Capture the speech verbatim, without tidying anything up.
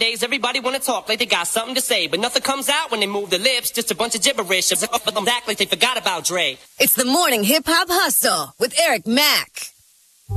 Nowadays, everybody wanna talk like they got something to say, but nothing comes out when they move their lips. Just a bunch of gibberish. But them act like they forgot about Dre. It's the Morning Hip Hop Hustle with Eric Mack.